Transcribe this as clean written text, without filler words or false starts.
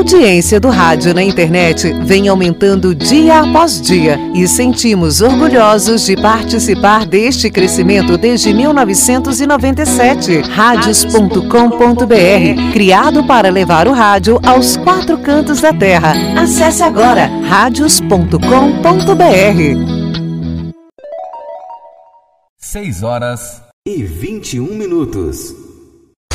audiência do rádio na internet vem aumentando dia após dia e sentimos orgulhosos de participar deste crescimento desde 1997. Radios.com.br, criado para levar o rádio aos 4 cantos da terra. Acesse agora radios.com.br. 6 horas e 21 minutos.